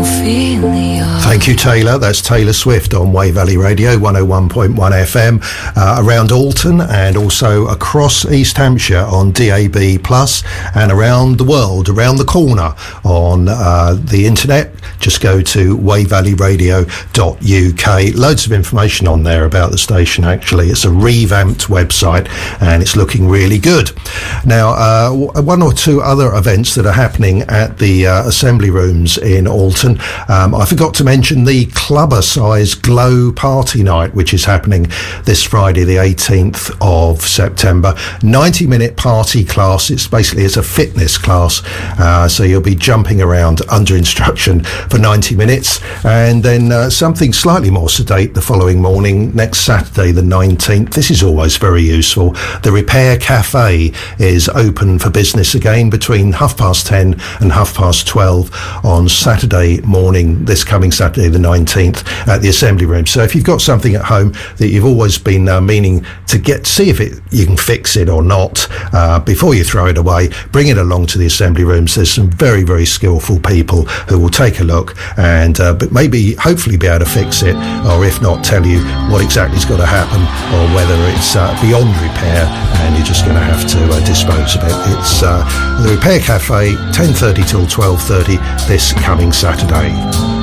Thank you, Taylor. That's Taylor Swift on Way Valley Radio 101.1 FM around Alton and also across East Hampshire on DAB Plus and around the world, around the corner on the internet. Just go to wayvalleyradio.uk. Loads of information on there about the station, actually. It's a revamped website and it's looking really good. Now, one or two other events that are happening at the Assembly Rooms in Alton. I forgot to mention the Clubber-size Glow Party Night, which is happening this Friday, the 18th of September. 90-minute party class. It's a fitness class. So you'll be jumping around under instruction for 90 minutes. And then something slightly more sedate the following morning, next Saturday, the 19th. This is always very useful. The Repair Cafe is open for business again between 10:30 and 12:30 on Saturday morning, this coming Saturday the 19th at the Assembly Room. So if you've got something at home that you've always been meaning to see if you can fix it or not before you throw it away, bring it along to the Assembly Rooms. There's some very, very skillful people who will take a look and but maybe hopefully be able to fix it, or if not, tell you what exactly has got to happen, or whether it's beyond repair and you're just going to have to dispose of it. It's the Repair Cafe, 10:30 till 12:30 this coming Saturday.